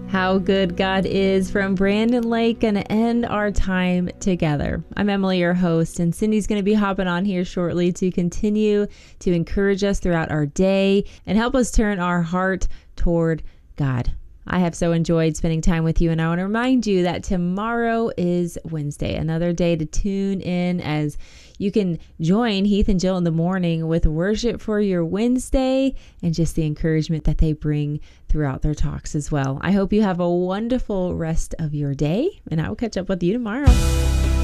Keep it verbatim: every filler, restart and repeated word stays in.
How good God is from Brandon Lake. Gonna end our time together. I'm Emily, your host, and Cindy's gonna be hopping on here shortly to continue to encourage us throughout our day and help us turn our heart toward God. I have so enjoyed spending time with you, and I want to remind you that tomorrow is Wednesday, another day to tune in as you can join Heath and Jill in the morning with worship for your Wednesday and just the encouragement that they bring throughout their talks as well. I hope you have a wonderful rest of your day, and I will catch up with you tomorrow.